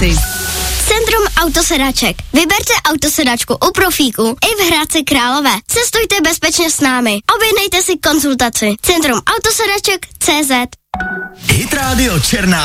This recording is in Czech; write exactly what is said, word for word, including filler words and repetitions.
konkurenci. Centrum autosedaček. Vyberte autosedačku u profíků i v Hradci Králové. Cestujte bezpečně s námi. Objednejte si konzultaci. Centrum autosedaček tečka cé zet. Hit Radio Černá